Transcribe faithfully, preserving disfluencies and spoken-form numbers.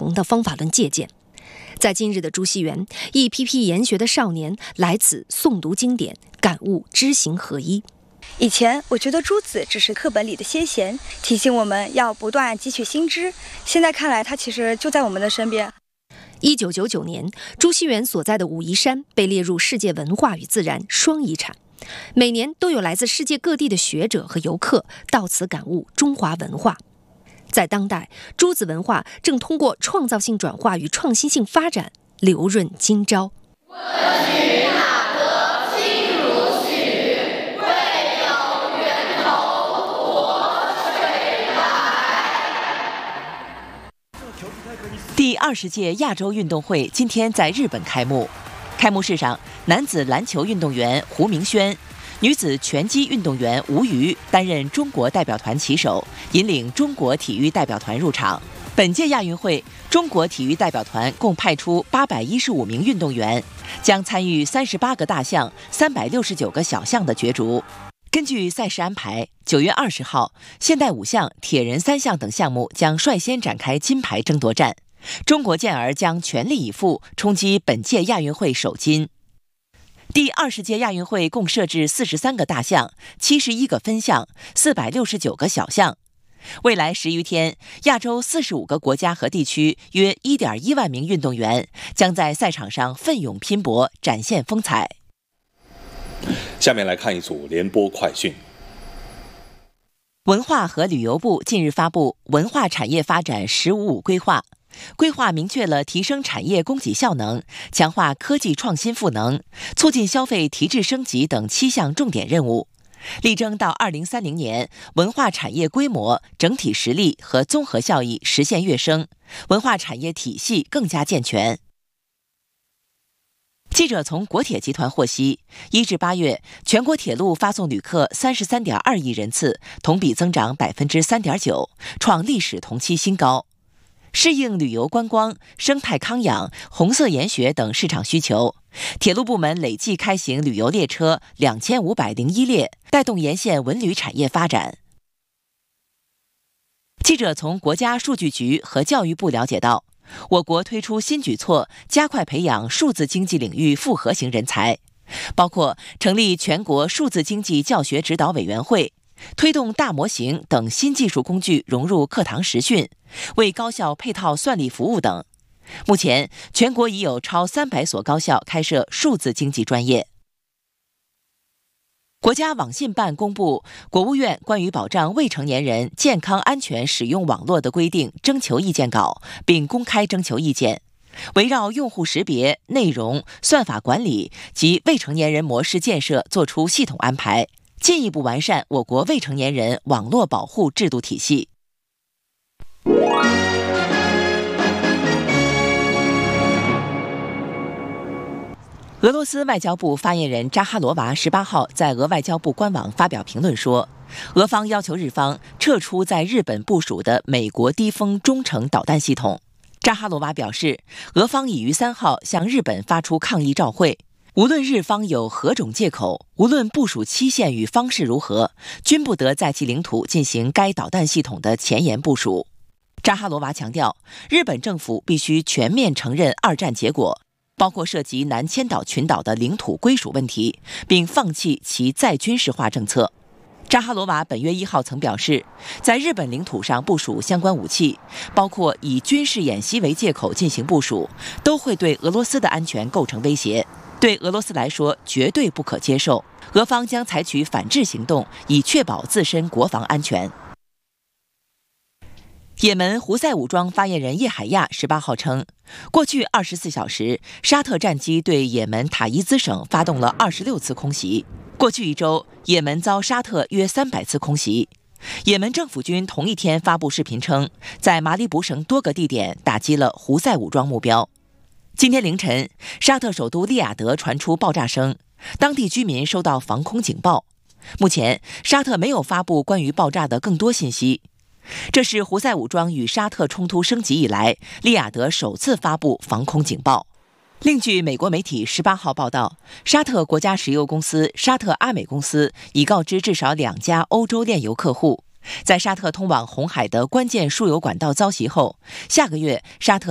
同的方法论借鉴。在今日的朱熹园，一批批研学的少年来此诵读经典，感悟知行合一。 以前我觉得朱子只是课本里的先贤，提醒我们要不断汲取新知。现在看来，他其实就在我们的身边。 一九九九年，朱熹园所在的武夷山被列入世界文化与自然双遗产，每年都有来自世界各地的学者和游客到此感悟中华文化。在当代，朱子文化正通过创造性转化与创新性发展，流润今朝。 问渠哪得清如许？为有源头活水来。 第二十届亚洲运动会今天在日本开幕。开幕式上，男子篮球运动员胡明轩、女子拳击运动员吴瑜担任中国代表团旗手，引领中国体育代表团入场。本届亚运会，中国体育代表团共派出八百一十五名运动员，将参与三十八个大项、三百六十九个小项的角逐。根据赛事安排，九月二十号，现代五项、铁人三项等项目将率先展开金牌争夺战。中国健儿将全力以赴冲击本届亚运会首金。第二十届亚运会共设置四十三个大项、七十一个分项、四百六十九个小项。未来十余天，亚洲四十五个国家和地区约 一点一万名运动员将在赛场上奋勇拼搏，展现风采。 下面来看一组联播快讯。 文化和旅游部近日发布《文化产业发展“十五五”规划》。规划明确了提升产业供给效能、强化科技创新赋能、促进消费提质升级等七项重点任务，力争到二零三零年，文化产业规模、整体实力和综合效益实现跃升，文化产业体系更加健全。记者从国铁集团获悉，一至八月，全国铁路发送旅客三十三点二亿人次，同比增长百分之三点九，创历史同期新高。适应旅游观光、生态康养、红色研学等市场需求，铁路部门累计开行旅游列车两千五百零一列，带动沿线文旅产业发展。记者从国家数据局和教育部了解到，我国推出新举措，加快培养数字经济领域复合型人才，包括成立全国数字经济教学指导委员会，推动大模型等新技术工具融入课堂实训，为高校配套算力服务等。目前，全国已有超三百所高校开设数字经济专业。国家网信办公布国务院关于保障未成年人健康安全使用网络的规定征求意见稿，并公开征求意见，围绕用户识别、内容、算法管理及未成年人模式建设作出系统安排，进一步完善我国未成年人网络保护制度体系。俄罗斯外交部发言人扎哈罗娃十八号在俄外交部官网发表评论说，俄方要求日方撤出在日本部署的美国低风中程导弹系统。扎哈罗娃表示，俄方已于三号向日本发出抗议照会，无论日方有何种借口，无论部署期限与方式如何，均不得在其领土进行该导弹系统的前沿部署。扎哈罗娃强调，日本政府必须全面承认二战结果，包括涉及南千岛群岛的领土归属问题，并放弃其再军事化政策。扎哈罗娃本月一号曾表示，在日本领土上部署相关武器，包括以军事演习为借口进行部署，都会对俄罗斯的安全构成威胁，对俄罗斯来说绝对不可接受。俄方将采取反制行动，以确保自身国防安全。也门胡塞武装发言人叶海亚十八号称，过去二十四小时，沙特战机对也门塔伊兹省发动了二十六次空袭。过去一周，也门遭沙特约三百次空袭。也门政府军同一天发布视频称，在马里卜省多个地点打击了胡塞武装目标。今天凌晨，沙特首都利雅得传出爆炸声，当地居民收到防空警报。目前，沙特没有发布关于爆炸的更多信息。这是胡塞武装与沙特冲突升级以来，利雅得首次发布防空警报。另据美国媒体十八号报道，沙特国家石油公司沙特阿美公司已告知至少两家欧洲炼油客户，在沙特通往红海的关键输油管道遭袭后，下个月沙特